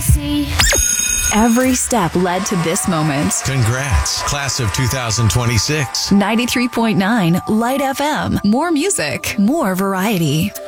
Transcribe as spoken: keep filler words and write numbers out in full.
see. Every step led to this moment. Congrats, class of two thousand twenty-six. ninety-three point nine Light F M. More music, more variety.